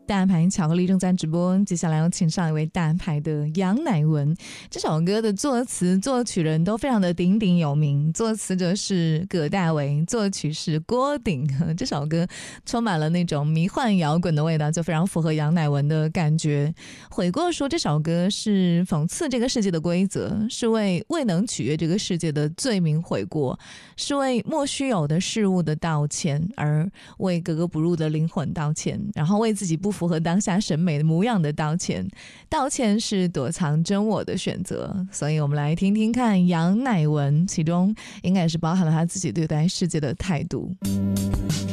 大牌巧克力正在直播，接下来要请上一位大牌的杨乃文。这首歌的作词作曲人都非常的鼎鼎有名，作词者是葛大为，作曲是郭顶。这首歌充满了那种迷幻摇滚的味道，就非常符合杨乃文的感觉。悔过说这首歌是讽刺这个世界的规则，是为未能取悦这个世界的罪名悔过，是为莫须有的事物的道歉，而为格格不入的灵魂道歉，然后为自己不符合当下审美的模样的道歉。道歉是躲藏真我的选择，所以我们来听听看杨乃文，其中应该也是包含了他自己对待世界的态度。